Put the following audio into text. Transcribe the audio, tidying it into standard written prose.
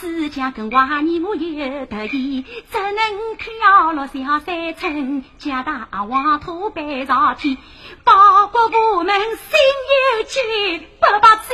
自家跟娃儿我有得意，只能飘落小山村，家大王土背朝天，报国部门心有戚，不把